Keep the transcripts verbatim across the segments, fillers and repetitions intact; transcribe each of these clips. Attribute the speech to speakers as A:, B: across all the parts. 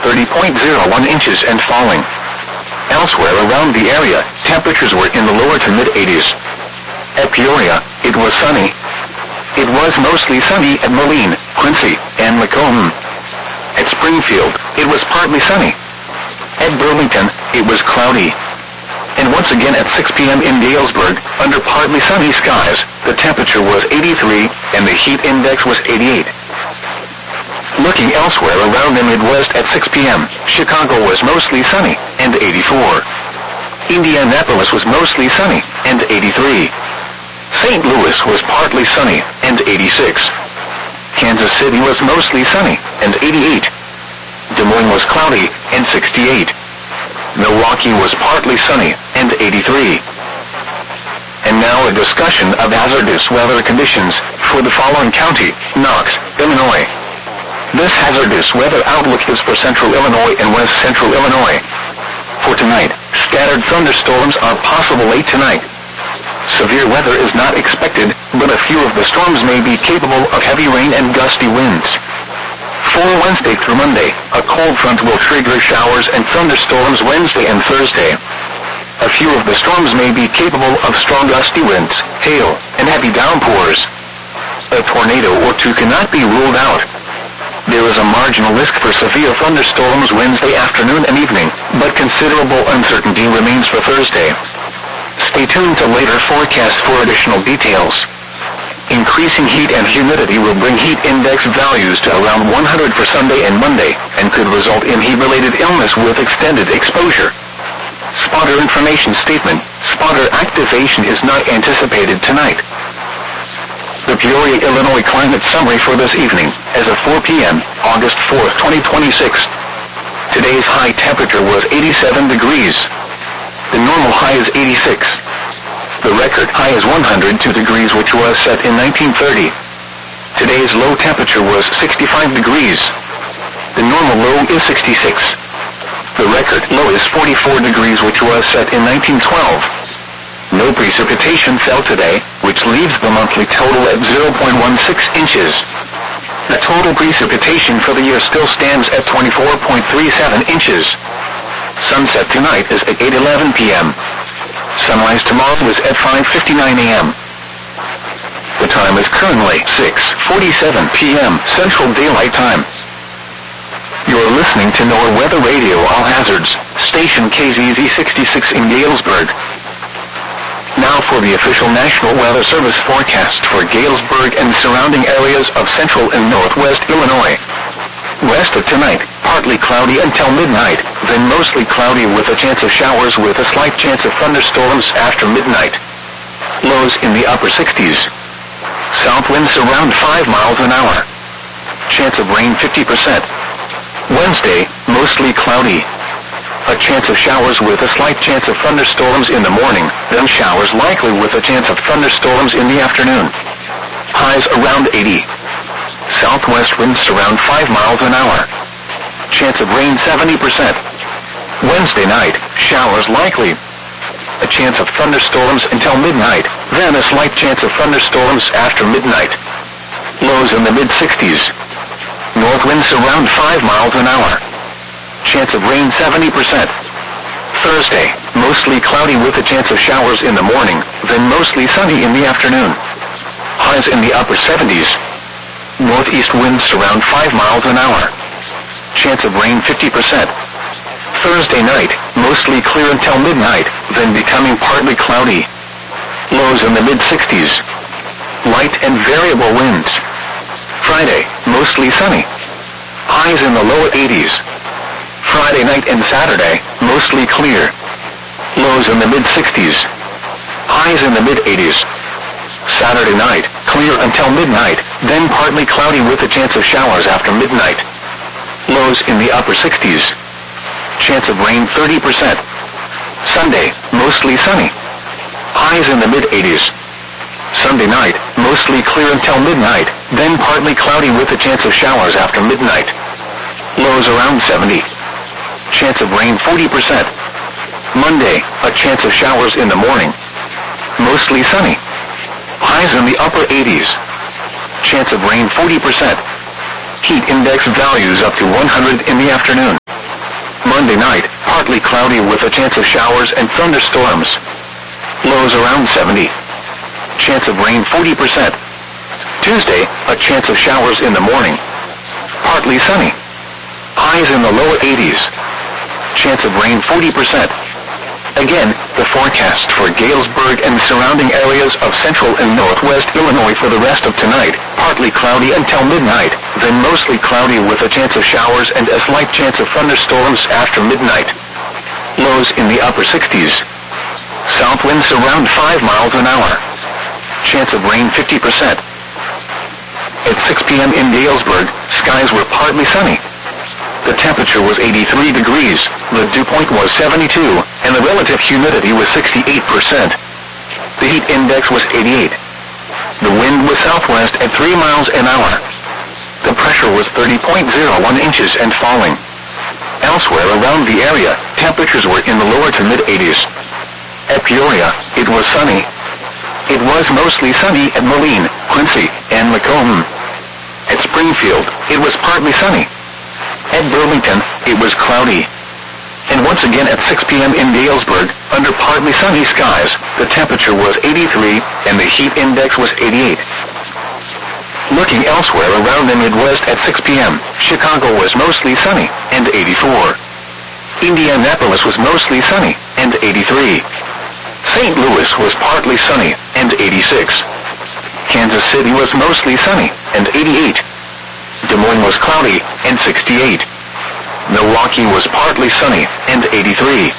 A: thirty point zero one inches and falling. Elsewhere around the area, temperatures were in the lower to mid-eighties. At Peoria, it was sunny. It was mostly sunny at Moline, Quincy, and Macomb. At Springfield, it was partly sunny. At Burlington, it was cloudy. And once again at six p.m. in Galesburg, under partly sunny skies, the temperature was eighty-three, and the heat index was eighty-eight. Looking elsewhere around the Midwest at six p.m., Chicago was mostly sunny, and eighty-four. Indianapolis was mostly sunny, and eighty-three. Saint Louis was partly sunny, and eighty-six. Kansas City was mostly sunny, and eighty-eight. Des Moines was cloudy, and sixty-eight. Milwaukee was partly sunny, and eighty-three. And now a discussion of hazardous weather conditions for the following county: Knox, Illinois. This hazardous weather outlook is for central Illinois and west central Illinois. For tonight, scattered thunderstorms are possible late tonight. Severe weather is not expected, but a few of the storms may be capable of heavy rain and gusty winds. For Wednesday through Monday, a cold front will trigger showers and thunderstorms Wednesday and Thursday. A few of the storms may be capable of strong gusty winds, hail, and heavy downpours. A tornado or two cannot be ruled out. There is a marginal risk for severe thunderstorms Wednesday afternoon and evening, but considerable uncertainty remains for Thursday. Stay tuned to later forecasts for additional details. Increasing heat and humidity will bring heat index values to around one hundred for Sunday and Monday, and could result in heat-related illness with extended exposure. Spotter information statement: spotter activation is not anticipated tonight. The Peoria, Illinois climate summary for this evening, as of four p.m., August fourth, twenty twenty-six. Today's high temperature was eighty-seven degrees. The normal high is eighty-six. The record high is one hundred two degrees, which was set in nineteen thirty. Today's low temperature was sixty-five degrees. The normal low is sixty-six. The record low is forty-four degrees, which was set in nineteen twelve. No precipitation fell today, which leaves the monthly total at zero point one six inches. The total precipitation for the year still stands at twenty-four point three seven inches. Sunset tonight is at eight eleven p.m. Sunrise tomorrow is at five fifty-nine a.m. The time is currently six forty-seven p.m. Central Daylight Time. You're listening to NOAA Weather Radio All Hazards, station K Z Z sixty-six in Galesburg. Now for the official National Weather Service forecast for Galesburg and surrounding areas of central and northwest Illinois. West of tonight, partly cloudy until midnight, then mostly cloudy with a chance of showers with a slight chance of thunderstorms after midnight. Lows in the upper sixties. South winds around five miles an hour. Chance of rain fifty percent. Wednesday, mostly cloudy. A chance of showers with a slight chance of thunderstorms in the morning, then showers likely with a chance of thunderstorms in the afternoon. Highs around eighty. Southwest winds around five miles an hour. Chance of rain seventy percent. Wednesday night, showers likely. A chance of thunderstorms until midnight, then a slight chance of thunderstorms after midnight. Lows in the mid-sixties. North winds around five miles an hour. Chance of rain seventy percent. Thursday, mostly cloudy with a chance of showers in the morning, then mostly sunny in the afternoon. Highs in the upper seventies. Northeast winds around five miles an hour. Chance of rain fifty percent. Thursday night, mostly clear until midnight, then becoming partly cloudy. Lows in the mid-sixties. Light and variable winds. Friday, mostly sunny. Highs in the lower eighties. Friday night and Saturday, mostly clear. Lows in the mid-sixties. Highs in the mid-eighties. Saturday night, clear until midnight, then partly cloudy with a chance of showers after midnight. Lows in the upper sixties. Chance of rain thirty percent. Sunday, mostly sunny. Highs in the mid-eighties. Sunday night, mostly clear until midnight, then partly cloudy with a chance of showers after midnight. Lows around seventy. Chance of rain forty percent. Monday, a chance of showers in the morning. Mostly sunny. Highs in the upper eighties. Chance of rain forty percent. Heat index values up to one hundred in the afternoon. Monday night, partly cloudy with a chance of showers and thunderstorms. Lows around seventy. Chance of rain forty percent. Tuesday, a chance of showers in the morning. Partly sunny. Highs in the lower eighties. Chance of rain forty percent. Again, the forecast for Galesburg and surrounding areas of central and northwest Illinois for the rest of tonight, partly cloudy until midnight, then mostly cloudy with a chance of showers and a slight chance of thunderstorms after midnight. Lows in the upper sixties. South winds around five miles an hour. Chance of rain fifty percent. At six p.m. in Galesburg, skies were partly sunny. The temperature was eighty-three degrees, the dew point was seventy-two, and the relative humidity was sixty-eight percent. The heat index was eighty-eight. The wind was southwest at three miles an hour. The pressure was thirty point zero one inches and falling. Elsewhere around the area, temperatures were in the lower to mid-eighties. At Peoria, it was sunny. It was mostly sunny at Moline, Quincy, and Macomb. At Springfield, it was partly sunny. At Burlington, it was cloudy. And once again at six p.m. in Galesburg, under partly sunny skies, the temperature was eighty-three, and the heat index was eighty-eight. Looking elsewhere around the Midwest at six p.m., Chicago was mostly sunny, and eighty-four. Indianapolis was mostly sunny, and eighty-three. Saint Louis was partly sunny, and eighty-six. Kansas City was mostly sunny, and eighty-eight. Des Moines was cloudy, and sixty-eight. Milwaukee was partly sunny, and eighty-three.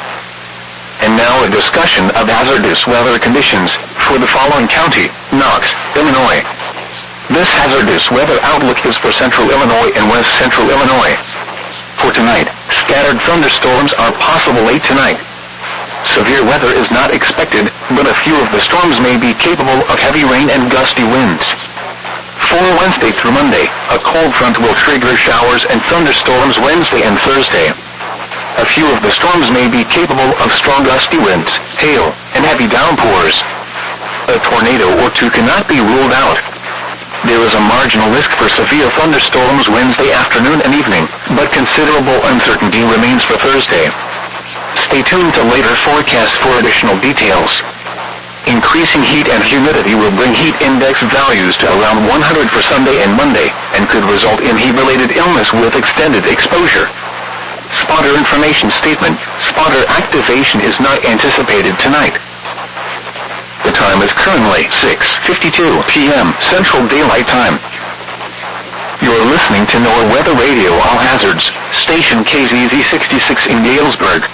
A: And now a discussion of hazardous weather conditions for the following county, Knox, Illinois. This hazardous weather outlook is for central Illinois and west central Illinois. For tonight, scattered thunderstorms are possible late tonight. Severe weather is not expected, but a few of the storms may be capable of heavy rain and gusty winds. For Wednesday through Monday, a cold front will trigger showers and thunderstorms Wednesday and Thursday. A few of the storms may be capable of strong gusty winds, hail, and heavy downpours. A tornado or two cannot be ruled out. There is a marginal risk for severe thunderstorms Wednesday afternoon and evening, but considerable uncertainty remains for Thursday. Stay tuned to later forecasts for additional details. Increasing heat and humidity will bring heat index values to around one hundred for Sunday and Monday, and could result in heat-related illness with extended exposure. Spotter information statement: spotter activation is not anticipated tonight. The time is currently six fifty-two p.m. Central Daylight Time. You're listening to NOAA Weather Radio All Hazards, station K Z Z sixty-six in Galesburg.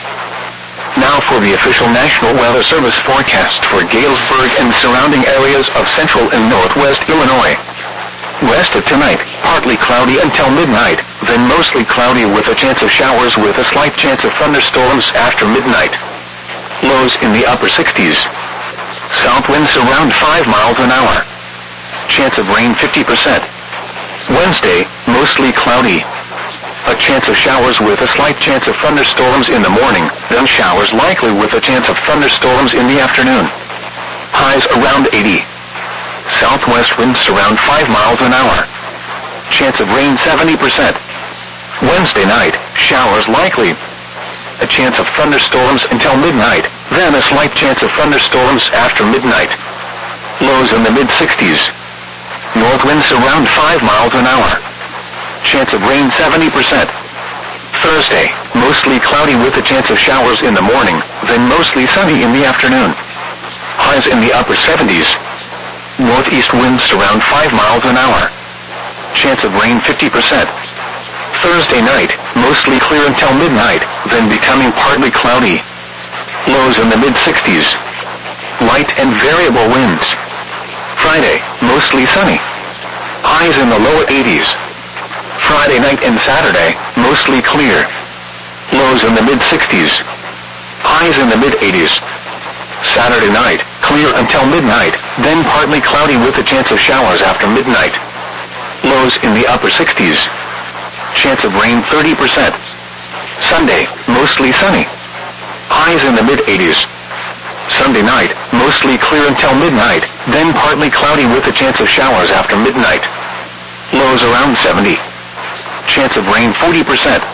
A: Now for the official National Weather Service forecast for Galesburg and surrounding areas of central and northwest Illinois. West of tonight, partly cloudy until midnight, then mostly cloudy with a chance of showers with a slight chance of thunderstorms after midnight. Lows in the upper sixties. South winds around five miles an hour. Chance of rain fifty percent. Wednesday, mostly cloudy. A chance of showers with a slight chance of thunderstorms in the morning, then showers likely with a chance of thunderstorms in the afternoon. Highs around eighty. Southwest winds around five miles an hour. Chance of rain seventy percent. Wednesday night, showers likely. A chance of thunderstorms until midnight, then a slight chance of thunderstorms after midnight. Lows in the mid-sixties. North winds around five miles an hour. Chance of rain seventy percent. Thursday, mostly cloudy with a chance of showers in the morning, then mostly sunny in the afternoon. Highs in the upper seventies. Northeast winds around five miles an hour. Chance of rain fifty percent. Thursday night, mostly clear until midnight, then becoming partly cloudy. Lows in the mid-sixties. Light and variable winds. Friday, mostly sunny. Highs in the lower eighties. Friday night and Saturday, mostly clear. Lows in the mid-sixties. Highs in the mid-eighties. Saturday night, clear until midnight, then partly cloudy with a chance of showers after midnight. Lows in the upper sixties. Chance of rain thirty percent. Sunday, mostly sunny. Highs in the mid-eighties. Sunday night, mostly clear until midnight, then partly cloudy with a chance of showers after midnight. Lows around seventy. Chance of rain forty percent.